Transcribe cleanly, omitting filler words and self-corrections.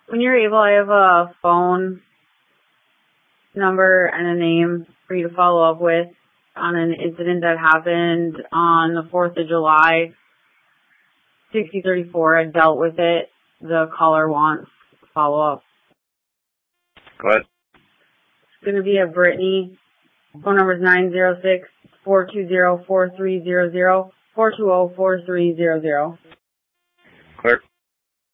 When you're able, I have a phone number and a name for you to follow up with on an incident that happened on the 4th of July, 6034. I dealt with it. The caller wants follow-up. Go ahead. It's going to be a Brittany. Phone number is 906-420-4300, 420-4300. Clear.